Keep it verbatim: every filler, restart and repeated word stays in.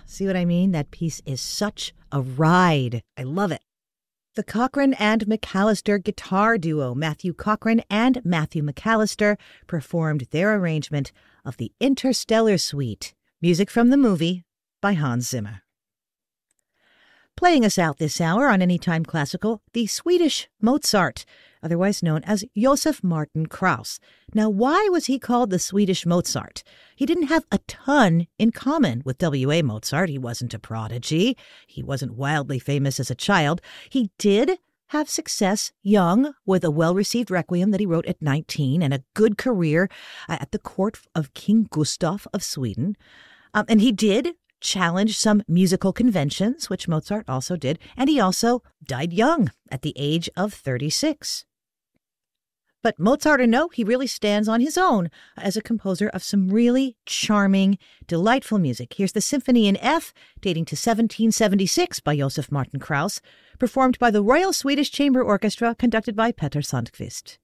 See what I mean? That piece is such a ride. I love it. The Cochrane and McAllister guitar duo, Matthew Cochrane and Matthew McAllister, performed their arrangement of the Interstellar Suite, music from the movie by Hans Zimmer. Playing us out this hour on Anytime Classical, the Swedish Mozart, otherwise known as Josef Martin Krauss. Now, why was he called the Swedish Mozart? He didn't have a ton in common with W A Mozart. He wasn't a prodigy. He wasn't wildly famous as a child. He did have success young with a well-received requiem that he wrote at nineteen and a good career at the court of King Gustav of Sweden. Um, and he did challenge some musical conventions, which Mozart also did, and he also died young at the age of thirty-six. But Mozart or no, he really stands on his own as a composer of some really charming, delightful music. Here's the Symphony in F, dating to seventeen seventy-six by Josef Martin Krauss, performed by the Royal Swedish Chamber Orchestra, conducted by Petter Sandqvist.